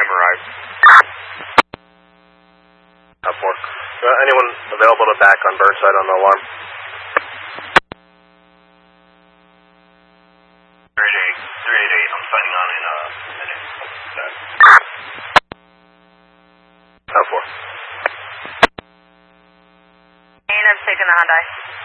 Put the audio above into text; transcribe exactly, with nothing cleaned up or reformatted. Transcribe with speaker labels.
Speaker 1: Memorize. Uh, four. Uh, anyone available to back on Burnside on the alarm? three eight eight. three eight eight. I'm signing on in a minute. Uh, four.
Speaker 2: And I'm taking the Hyundai.